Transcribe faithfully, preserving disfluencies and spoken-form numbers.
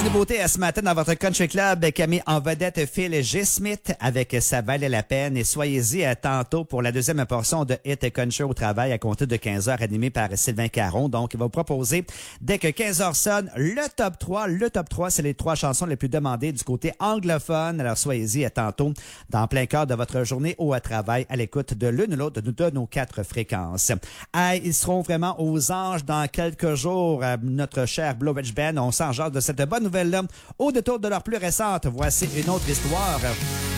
nouveauté ce matin dans votre Country Club qui a mis en vedette Phil G. Smith avec Ça valait la peine. Et soyez-y à tantôt pour la deuxième portion de Hit Country au travail à compter de quinze heures, animé par Sylvain Caron. Donc, il va vous proposer, dès que quinze heures sonne, le top trois. Le top trois, c'est les trois chansons les plus demandées du côté anglophone. Alors, soyez-y à tantôt dans plein cœur de votre journée au travail à l'écoute de l'une ou l'autre de nos quatre fréquences. Ah, ils seront vraiment aux anges dans quelques jours. Notre cher Blue Ridge Band, on s'en jase de cette bonne nouvelle-là. Au détour de leur plus récente, voici une autre histoire.